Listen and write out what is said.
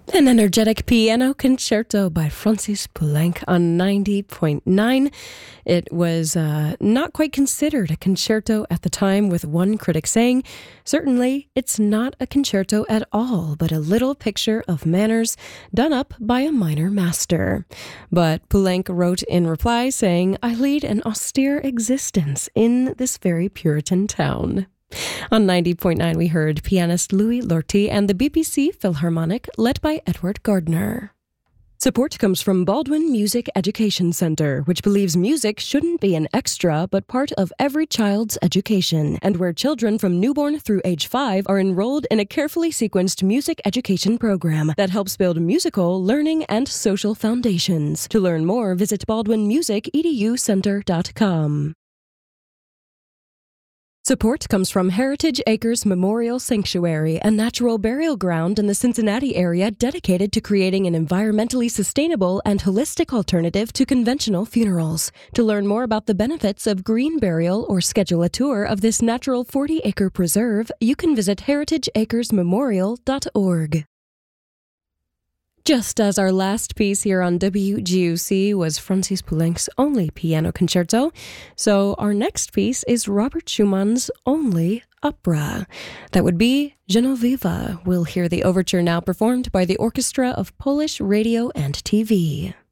An energetic piano concerto by Francis Poulenc on 90.9. It was not quite considered a concerto at the time, with one critic saying, "Certainly, it's not a concerto at all, but a little picture of manners done up by a minor master." But Poulenc wrote in reply saying, "I lead an austere existence in this very Puritan town." On 90.9, we heard pianist Louis Lortie and the BBC Philharmonic, led by Edward Gardner. Support comes from Baldwin Music Education Center, which believes music shouldn't be an extra, but part of every child's education, and where children from newborn through age 5 are enrolled in a carefully sequenced music education program that helps build musical, learning, and social foundations. To learn more, visit baldwinmusicEduCenter.com. Support comes from Heritage Acres Memorial Sanctuary, a natural burial ground in the Cincinnati area dedicated to creating an environmentally sustainable and holistic alternative to conventional funerals. To learn more about the benefits of green burial or schedule a tour of this natural 40-acre preserve, you can visit heritageacresmemorial.org. Just as our last piece here on WGUC was Francis Poulenc's only piano concerto, so our next piece is Robert Schumann's only opera. That would be Genoviva. We'll hear the overture now performed by the Orchestra of Polish Radio and TV.